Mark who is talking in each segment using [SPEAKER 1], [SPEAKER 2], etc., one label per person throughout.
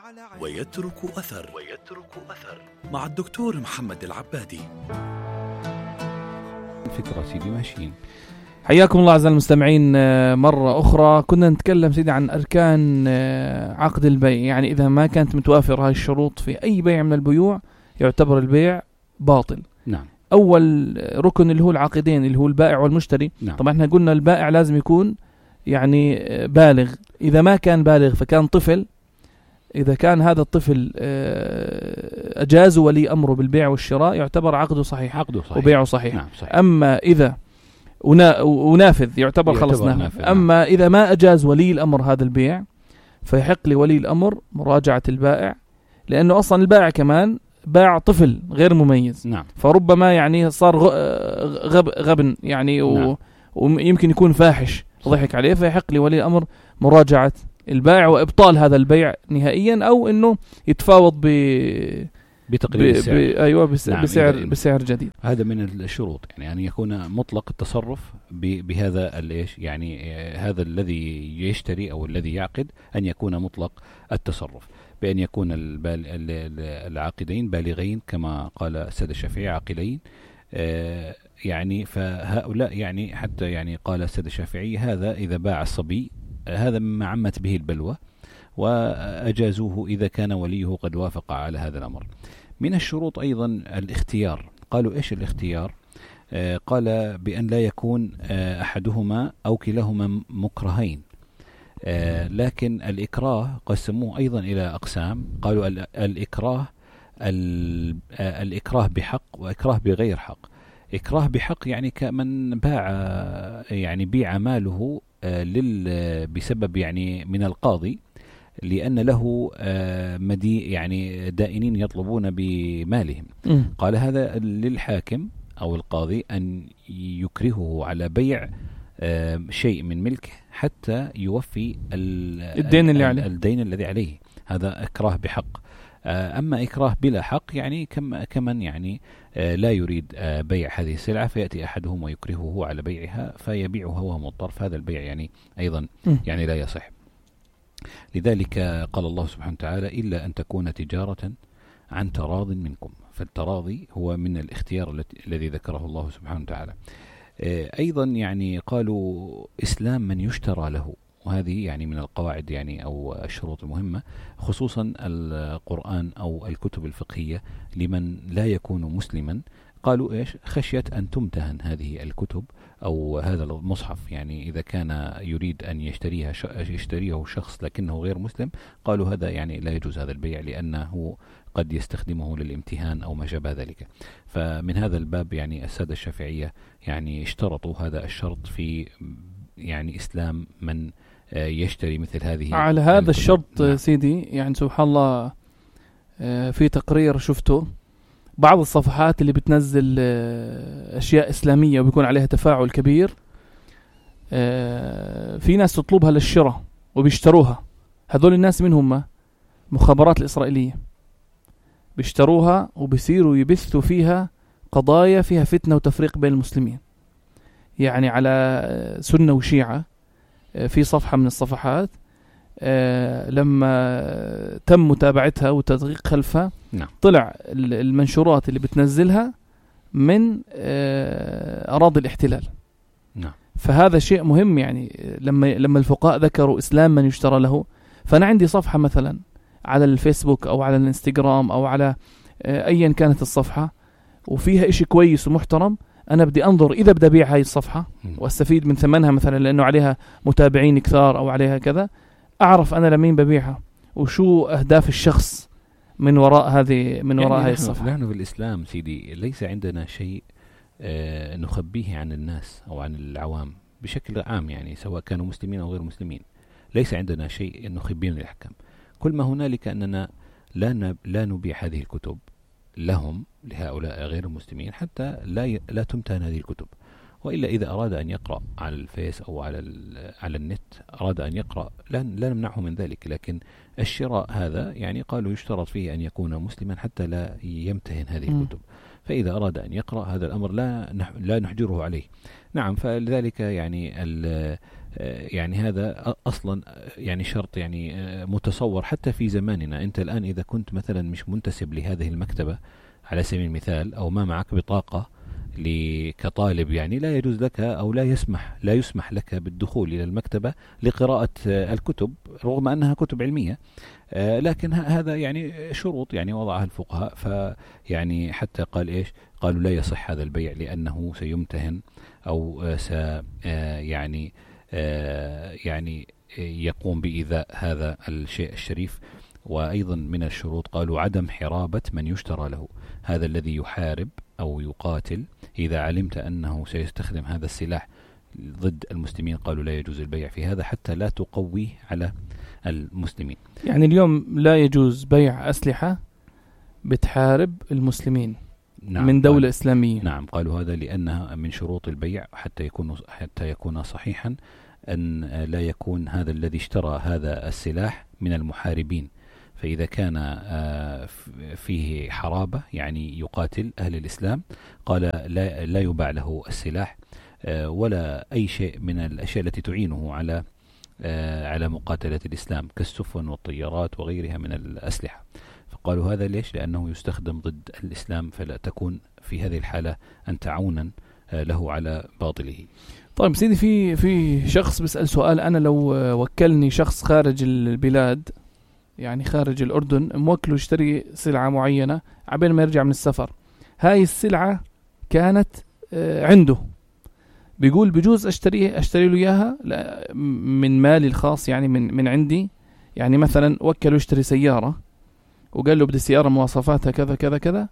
[SPEAKER 1] ويترك أثر مع الدكتور محمد العبادي.
[SPEAKER 2] الفكرة سيدي ماشيين.
[SPEAKER 3] حياكم الله أعزائي المستمعين مرة أخرى. كنا نتكلم سيدي عن أركان عقد البيع، يعني إذا ما كانت متوافرة هاي الشروط في أي بيع من البيوع يعتبر البيع باطل.
[SPEAKER 2] نعم.
[SPEAKER 3] أول ركن اللي هو العاقدين اللي هو البائع والمشتري.
[SPEAKER 2] نعم.
[SPEAKER 3] طبعا احنا قلنا البائع لازم يكون يعني بالغ، إذا ما كان بالغ فكان طفل، إذا كان هذا الطفل أجاز ولي أمره بالبيع والشراء يعتبر عقده صحيح وبيعه صحيح.
[SPEAKER 2] نعم صحيح.
[SPEAKER 3] أما إذا ونافذ يعتبر خلص نافذ. أما إذا ما أجاز ولي الأمر هذا البيع فيحق لولي الأمر مراجعة البائع، لأنه أصلا البائع كمان باع طفل غير مميز.
[SPEAKER 2] نعم.
[SPEAKER 3] فربما يعني صار غبن يعني
[SPEAKER 2] نعم.
[SPEAKER 3] ويمكن يكون فاحش ضحك عليه، فيحق لولي الأمر مراجعة البائع وإبطال هذا البيع نهائيا، أو إنه يتفاوض
[SPEAKER 2] بتقليل السعر.
[SPEAKER 3] أيوة
[SPEAKER 2] نعم.
[SPEAKER 3] بسعر جديد.
[SPEAKER 2] هذا من الشروط، يعني أن يكون مطلق التصرف بهذا الإيش، يعني هذا الذي يشتري أو الذي يعقد أن يكون مطلق التصرف، بأن يكون العاقدين بالغين كما قال السيد الشافعي عاقلين. يعني فهؤلاء يعني حتى يعني قال السيد الشافعي هذا إذا باع الصبي هذا مما عمت به البلوى، وأجازوه إذا كان وليه قد وافق على هذا الأمر. من الشروط أيضا الاختيار. قالوا إيش الاختيار؟ قال بأن لا يكون أحدهما أو كلاهما مكرهين. لكن الإكراه قسموه أيضا إلى أقسام. قالوا الإكراه بحق وإكراه بغير حق. إكراه بحق يعني كمن باع يعني بيع ماله بسبب يعني من القاضي لأن له يعني دائنين يطلبون بمالهم. قال هذا للحاكم أو القاضي أن يكرهه على بيع شيء من ملكه حتى يوفي الدين الذي عليه. هذا إكراه بحق. أما إكراه بلا حق يعني كمن يعني لا يريد بيع هذه السلعة فيأتي أحدهم ويكرهه على بيعها فيبيعها وهو مضطر، فهذا البيع يعني أيضا يعني لا يصح. لذلك قال الله سبحانه وتعالى إلا أن تكون تجارة عن تراض منكم. فالتراضي هو من الاختيار الذي ذكره الله سبحانه وتعالى. أيضا يعني قالوا إسلام من يشترى له، وهذه يعني من القواعد يعني أو الشروط المهمة، خصوصا القرآن أو الكتب الفقهية لمن لا يكون مسلما. قالوا إيش؟ خشية أن تمتهن هذه الكتب أو هذا المصحف، يعني إذا كان يريد أن يشتريه شخص لكنه غير مسلم، قالوا هذا يعني لا يجوز هذا البيع لأنه قد يستخدمه للامتهان أو ما شابه ذلك. فمن هذا الباب يعني السادة الشافعية يعني اشترطوا هذا الشرط في يعني إسلام من يشتري مثل هذه.
[SPEAKER 3] على هذا الشرط سيدي يعني سبحان الله في تقرير شفته بعض الصفحات اللي بتنزل أشياء إسلامية وبيكون عليها تفاعل كبير، في ناس تطلبها للشراء وبيشتروها. هذول الناس من هم؟ مخابرات الإسرائيلية بيشتروها وبيصيروا يبثوا فيها قضايا فيها فتنة وتفريق بين المسلمين، يعني على سنة وشيعة. في صفحة من الصفحات لما تم متابعتها وتدقيق خلفها طلع المنشورات اللي بتنزلها من أراضي الاحتلال. فهذا شيء مهم، يعني لما الفقهاء ذكروا إسلام من يشترى له، فأنا عندي صفحة مثلا على الفيسبوك أو على الانستغرام أو على أيا كانت الصفحة وفيها إشي كويس ومحترم، أنا بدي أنظر إذا بدي أبيع هاي الصفحة واستفيد من ثمنها مثلا لأنه عليها متابعين كثار أو عليها كذا، أعرف أنا لمين ببيعها وشو أهداف الشخص من وراء هذه هاي الصفحة.
[SPEAKER 2] نحن في الإسلام سيدي ليس عندنا شيء نخبيه عن الناس أو عن العوام بشكل عام، يعني سواء كانوا مسلمين أو غير مسلمين، ليس عندنا شيء نخبيه من الأحكام. كل ما هنالك أننا لا نبيع هذه الكتب لهم لهؤلاء غير المسلمين حتى لا تمتهن هذه الكتب. وإلا إذا أراد أن يقرأ على الفيس أو على النت أراد أن يقرأ لا نمنعه من ذلك، لكن الشراء هذا يعني قالوا يشترط فيه أن يكون مسلما حتى لا يمتهن هذه الكتب. فإذا أراد أن يقرأ هذا الأمر لا نحجره عليه. نعم. فلذلك يعني يعني هذا أصلا يعني شرط يعني متصور حتى في زماننا. أنت الآن إذا كنت مثلا مش منتسب لهذه المكتبة على سبيل المثال، أو ما معك بطاقة كطالب، يعني لا يجوز لك أو لا يسمح لك بالدخول إلى المكتبة لقراءة الكتب رغم أنها كتب علمية. لكن هذا يعني شروط يعني وضعها الفقهاء، فيعني حتى قال إيش؟ قالوا لا يصح هذا البيع لأنه سيمتهن أو يعني يقوم بإيذاء هذا الشيء الشريف. وأيضا من الشروط قالوا عدم حرابة من يشترى له، هذا الذي يحارب أو يقاتل إذا علمت أنه سيستخدم هذا السلاح ضد المسلمين قالوا لا يجوز البيع في هذا حتى لا تقويه على المسلمين.
[SPEAKER 3] يعني اليوم لا يجوز بيع أسلحة بتحارب المسلمين من دولة إسلامية.
[SPEAKER 2] نعم، قالوا هذا لأنها من شروط البيع حتى يكون صحيحا أن لا يكون هذا الذي اشترى هذا السلاح من المحاربين، فإذا كان فيه حرابة يعني يقاتل أهل الإسلام قال لا يباع له السلاح ولا أي شيء من الأشياء التي تعينه على مقاتلة الإسلام كالسفن والطيارات وغيرها من الأسلحة. فقالوا هذا ليش؟ لأنه يستخدم ضد الإسلام، فلا تكون في هذه الحالة أنت عونا له على باطله.
[SPEAKER 3] طيب سيدي، في شخص بيسأل سؤال، أنا لو وكلني شخص خارج البلاد يعني خارج الأردن موكله يشتري سلعة معينة عبين ما يرجع من السفر، هاي السلعة كانت عنده، بيقول بجوز أشتري له إياها من مالي الخاص يعني من عندي، يعني مثلا وكله يشتري سيارة وقال له بدي سيارة مواصفاتها كذا كذا كذا،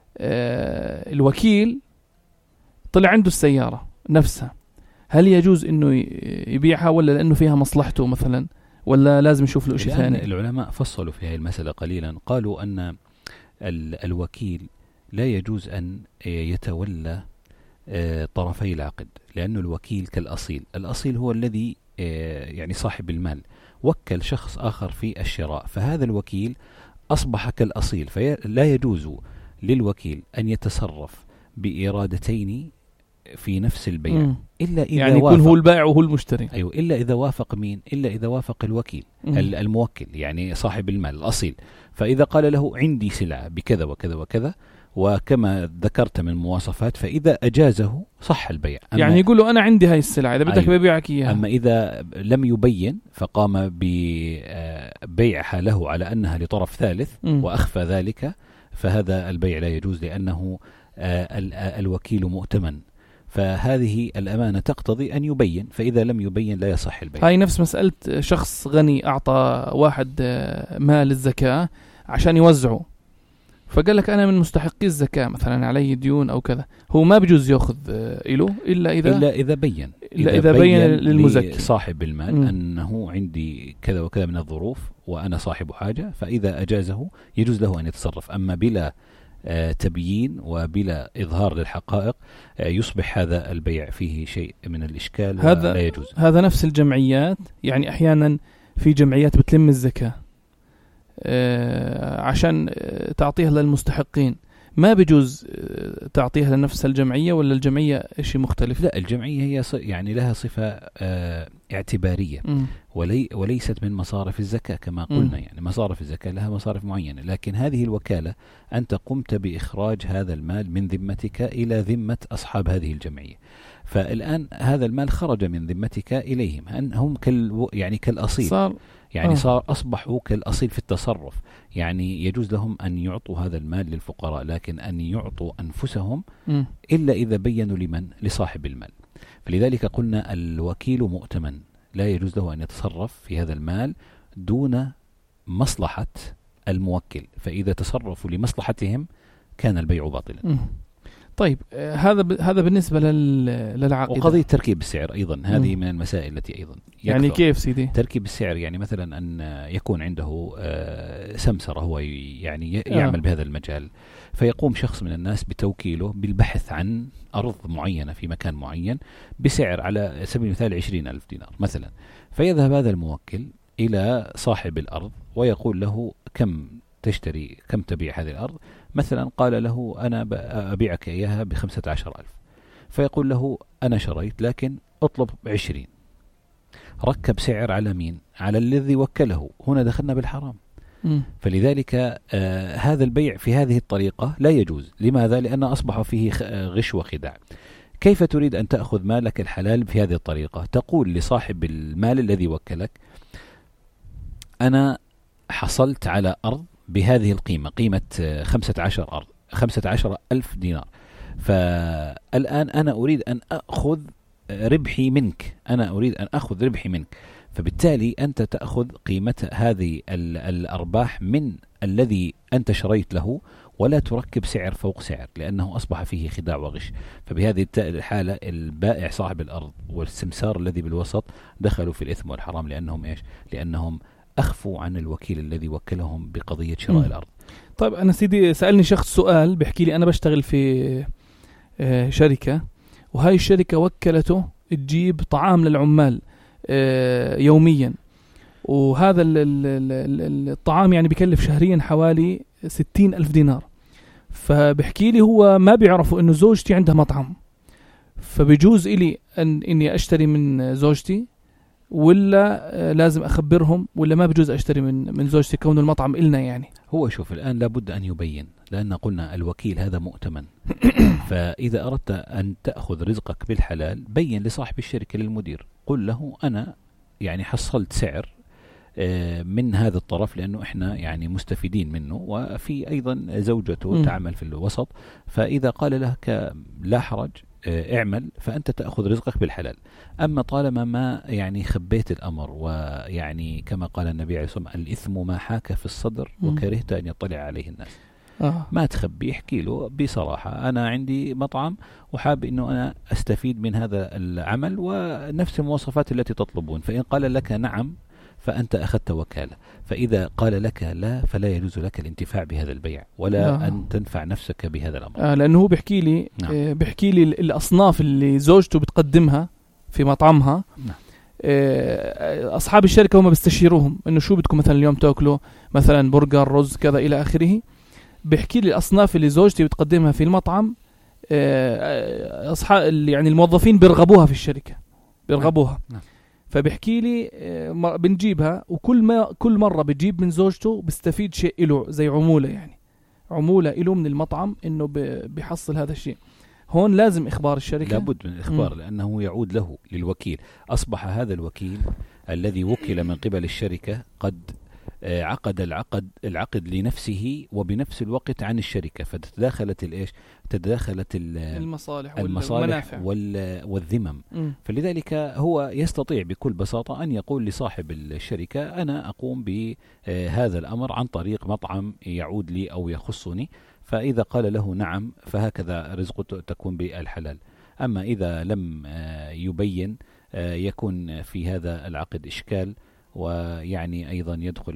[SPEAKER 3] الوكيل طلع عنده السيارة نفسها، هل يجوز إنه يبيعها ولا لأنه فيها مصلحته مثلا، ولا لازم يشوف له شيء ثاني؟
[SPEAKER 2] العلماء فصلوا في هذه المسألة قليلا، قالوا أن الوكيل لا يجوز أن يتولى طرفي العقد، لأنه الوكيل الأصيل هو الذي يعني صاحب المال، وكل شخص آخر في الشراء، فهذا الوكيل أصبح كالأصيل، فلا يجوز للوكيل أن يتصرف بإرادتين في نفس البيع إلا إذا
[SPEAKER 3] يعني يكون هو البائع وهو المشتري.
[SPEAKER 2] أيوة، إلا إذا وافق مين؟ إلا إذا وافق الوكيل الموكل يعني صاحب المال الأصيل، فإذا قال له عندي سلعة بكذا وكذا وكذا وكما ذكرت من مواصفات، فإذا أجازه صح البيع.
[SPEAKER 3] يعني يقول له أنا عندي هاي السلعة إذا بدك ببيعك إياها.
[SPEAKER 2] أما إذا لم يبين فقام ببيعها له على أنها لطرف ثالث وأخفى ذلك، فهذا البيع لا يجوز، لأنه الوكيل مؤتمن، فهذه الأمانة تقتضي أن يبين، فإذا لم يبين لا يصح البيع.
[SPEAKER 3] هاي نفس مسألة شخص غني أعطى واحد مال الزكاة عشان يوزعه، فقال لك أنا من مستحقي الزكاة مثلا علي ديون أو كذا، هو ما بيجوز يأخذ إله إلا إذا بين للمزكي
[SPEAKER 2] صاحب المال أنه عندي كذا وكذا من الظروف وأنا صاحب حاجة، فإذا أجازه يجوز له أن يتصرف. أما بلا تبيين وبلا إظهار للحقائق يصبح هذا البيع فيه شيء من الإشكال ولا يجوز.
[SPEAKER 3] هذا نفس الجمعيات، يعني أحيانا في جمعيات بتلم الزكاة عشان تعطيها للمستحقين، ما بيجوز تعطيها لنفس الجمعية، ولا الجمعية شيء مختلف؟
[SPEAKER 2] لا، الجمعية هي يعني لها صفة اعتبارية وليست من مصارف الزكاة كما قلنا. يعني مصارف الزكاة لها مصارف معينة، لكن هذه الوكالة أنت قمت بإخراج هذا المال من ذمتك إلى ذمة أصحاب هذه الجمعية، فالآن هذا المال خرج من ذمتك إليهم، هم يعني كالأصيل، صار أصبحوا كالأصيل في التصرف، يعني يجوز لهم أن يعطوا هذا المال للفقراء، لكن أن يعطوا أنفسهم إلا إذا بينوا لصاحب المال. فلذلك قلنا الوكيل مؤتمن، لا يجوز له أن يتصرف في هذا المال دون مصلحة الموكل، فإذا تصرفوا لمصلحتهم كان البيع باطلا.
[SPEAKER 3] طيب هذا بالنسبة للعقد.
[SPEAKER 2] وقضية تركيب السعر أيضا هذه من المسائل التي أيضا
[SPEAKER 3] يعني كيف سيدي
[SPEAKER 2] تركيب السعر؟ يعني مثلا أن يكون عنده سمسرة هو يعني يعمل بهذا المجال، فيقوم شخص من الناس بتوكيله بالبحث عن أرض معينة في مكان معين بسعر على سبيل المثال 20,000 دينار مثلا، فيذهب هذا الموكل إلى صاحب الأرض ويقول له كم تبيع هذه الأرض؟ مثلا قال له أنا أبيعك إياها ب15,000، فيقول له أنا شريت لكن أطلب 20، ركب سعر على مين؟ على الذي وكله. هنا دخلنا بالحرام. فلذلك هذا البيع في هذه الطريقة لا يجوز. لماذا؟ لأن أصبح فيه غش وخداع. كيف تريد أن تأخذ مالك الحلال في هذه الطريقة؟ تقول لصاحب المال الذي وكلك: أنا حصلت على أرض بهذه القيمة، قيمة 15,000 دينار، فالآن أنا أريد أن أخذ ربحي منك، فبالتالي أنت تأخذ قيمة هذه الأرباح من الذي أنت شريت له، ولا تركب سعر فوق سعر، لأنه أصبح فيه خداع وغش. فبهذه الحالة البائع صاحب الأرض والسمسار الذي بالوسط دخلوا في الإثم والحرام. لأنهم إيش؟ لأنهم أخفوا عن الوكيل الذي وكلهم بقضية شراء الأرض.
[SPEAKER 3] طيب أنا سيدي سألني شخص سؤال، بيحكي لي أنا بشتغل في شركة، وهاي الشركة وكلته تجيب طعام للعمال يوميا، وهذا الطعام يعني بيكلف شهريا حوالي 60,000 دينار. فبحكي لي هو ما بيعرفوا إنه زوجتي عندها مطعم، فبيجوز إلي إني أشتري من زوجتي، ولا لازم أخبرهم، ولا ما بجوز أشتري من زوجتي كون المطعم إلنا يعني؟
[SPEAKER 2] هو شوف الآن لابد أن يبين، لأن قلنا الوكيل هذا مؤتمن. فإذا أردت أن تأخذ رزقك بالحلال بين لصاحب الشركة للمدير، قل له أنا يعني حصلت سعر من هذا الطرف، لأنه إحنا يعني مستفيدين منه، وفي أيضا زوجته تعمل في الوسط. فإذا قال لك لا حرج اعمل، فأنت تأخذ رزقك بالحلال. أما طالما ما يعني خبيت الأمر، ويعني كما قال النبي عليه الصلاة والسلام: الإثم ما حاك في الصدر وكرهت أن يطلع عليه الناس. ما تخبي، احكي له بصراحة: أنا عندي مطعم وحاب أنه أنا أستفيد من هذا العمل ونفس المواصفات التي تطلبون. فإن قال لك نعم فأنت أخذت وكالة، فإذا قال لك لا فلا يجوز لك الانتفاع بهذا البيع، ولا أن تنفع نفسك بهذا الأمر.
[SPEAKER 3] لأنه هو بيحكي لي الأصناف اللي زوجته بتقدمها في مطعمها. أصحاب الشركة هم بيستشيروهم إنه شو بدكم مثلا اليوم تأكلوا، مثلا برجر، رز، كذا إلى آخره. بيحكي لي الأصناف اللي زوجتي بتقدمها في المطعم، أصحاب يعني الموظفين بيرغبوها في الشركة، بيرغبوها. فبيحكي لي بنجيبها، كل مرة بتجيب من زوجته بيستفيد شيء له زي عمولة، يعني عمولة له من المطعم إنه بيحصل هذا الشيء. هون لازم إخبار الشركة،
[SPEAKER 2] لابد من الإخبار، لأنه يعود له للوكيل. أصبح هذا الوكيل الذي وكل من قبل الشركة قد عقد العقد لنفسه وبنفس الوقت عن الشركة، تداخلت المصالح والذمم. فلذلك هو يستطيع بكل بساطة أن يقول لصاحب الشركة: أنا أقوم بهذا الأمر عن طريق مطعم يعود لي أو يخصني. فإذا قال له نعم فهكذا رزقه تكون بالحلال. أما إذا لم يبين يكون في هذا العقد إشكال، ويعني أيضا يدخل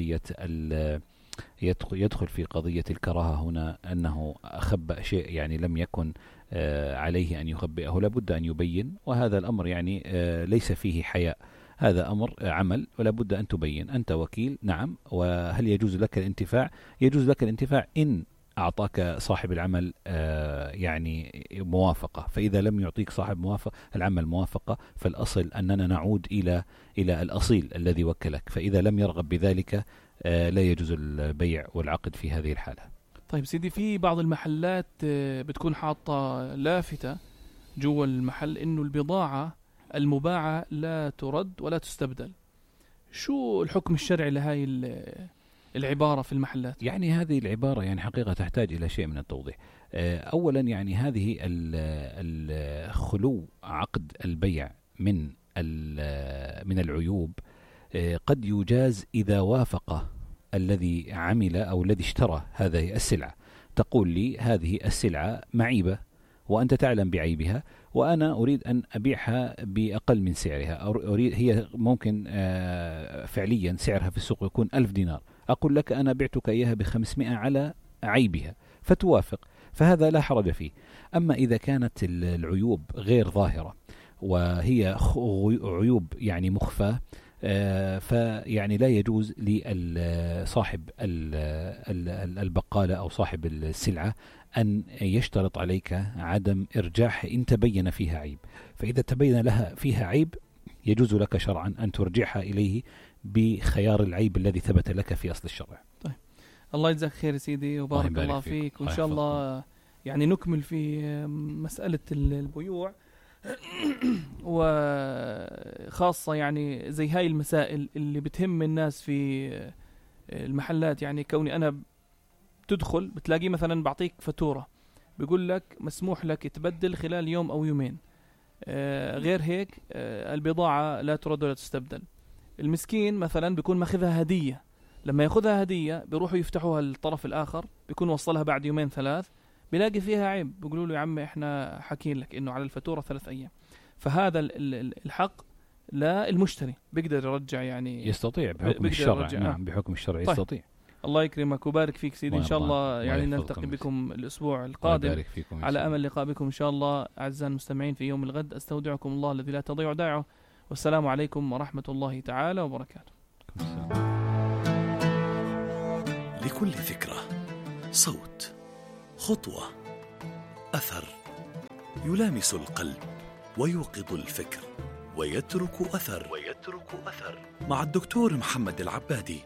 [SPEAKER 2] في قضية الكراهة هنا، أنه أخبأ شيء يعني لم يكن عليه أن يخبئه، لابد أن يبين. وهذا الأمر يعني ليس فيه حياء، هذا أمر عمل ولا بد أن تبين. أنت وكيل، نعم. وهل يجوز لك الانتفاع؟ يجوز لك الانتفاع إن أعطاك صاحب العمل يعني موافقة. فإذا لم يعطيك صاحب العمل موافقة، فالأصل أننا نعود إلى الأصيل الذي وكلك. فإذا لم يرغب بذلك لا يجوز البيع والعقد في هذه الحالة.
[SPEAKER 3] طيب سيدي، في بعض المحلات بتكون حاطة لافتة جوا المحل إنه البضاعة المباعة لا ترد ولا تستبدل. شو الحكم الشرعي لهاي العبارة في المحلات؟
[SPEAKER 2] يعني هذه العبارة يعني حقيقة تحتاج إلى شيء من التوضيح. أولا يعني هذه الخلو عقد البيع من العيوب قد يجاز إذا وافق الذي عمل أو الذي اشترى هذه السلعة. تقول لي هذه السلعة معيبة وأنت تعلم بعيبها، وأنا أريد أن أبيعها بأقل من سعرها، هي ممكن فعليا سعرها في السوق يكون 1000 دينار، أقول لك أنا بعتك إياها ب500 على عيبها، فتوافق، فهذا لا حرج فيه. أما إذا كانت العيوب غير ظاهرة وهي عيوب يعني مخفى، فيعني لا يجوز لصاحب البقالة أو صاحب السلعة أن يشترط عليك عدم إرجاعها إن تبين فيها عيب. فإذا تبين لها فيها عيب يجوز لك شرعا أن ترجعها إليه بخيار العيب الذي ثبت لك في أصل الشرع.
[SPEAKER 3] طيب الله يجزاك خير سيدي وبارك الله فيك. وإن شاء الله يعني نكمل في مسألة البيوع وخاصة يعني زي هاي المسائل اللي بتهم الناس في المحلات. يعني كوني أنا تدخل بتلاقي مثلا بعطيك فاتورة بيقول لك مسموح لك تبدل خلال يوم أو يومين، غير هيك البضاعة لا ترد ولا تستبدل. المسكين مثلا بيكون ماخذها هدية، لما ياخذها هدية بيروحوا يفتحوها الطرف الآخر بيكون وصلها بعد يومين ثلاث بيلاقي فيها عيب، بيقولوا له يا عم احنا حاكين لك انه على الفاتورة 3 أيام. فهذا الحق لا المشتري بيقدر يرجع، يعني
[SPEAKER 2] يستطيع بحكم الشرع. نعم بحكم الشرع
[SPEAKER 3] طيب.
[SPEAKER 2] يستطيع.
[SPEAKER 3] الله يكرمك وبارك فيك سيدي. إن شاء الله يعني نلتقي بكم الأسبوع القادم على أمل لقاء بكم إن شاء الله. أعزائي المستمعين في يوم الغد أستودعكم الله الذي لا تضيع ودائعه، والسلام عليكم ورحمة الله تعالى وبركاته.
[SPEAKER 1] لكل فكرة صوت، خطوة، أثر يلامس القلب ويوقظ الفكر ويترك أثر مع الدكتور محمد العبادي.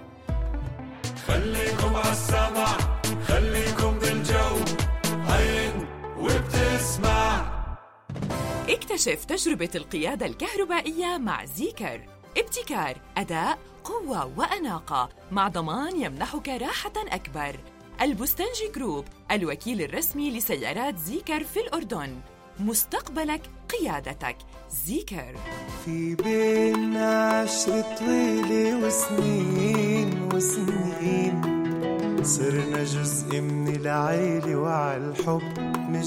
[SPEAKER 4] خليكم عالسمع، خليكم بالجو، عين وبتسمع.
[SPEAKER 5] اكتشف تجربة القيادة الكهربائية مع زيكر. ابتكار، أداء، قوة وأناقة مع ضمان يمنحك راحة أكبر. البستنجي جروب الوكيل الرسمي لسيارات زيكر في الأردن. مستقبلك قيادتك. زيكر.
[SPEAKER 6] في بيننا عشرة طويلة وسنين صرنا جزء من العيلة وعالحب